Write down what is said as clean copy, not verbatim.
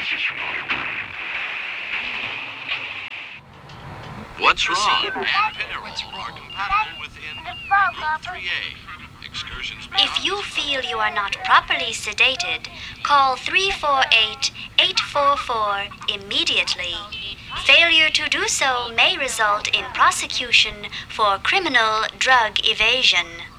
What's wrong? And Pinerol are compatible within Group 3A. Excursions beyond If you feel you are not properly sedated, call 348-844 immediately. Failure to do so may result in prosecution for criminal drug evasion.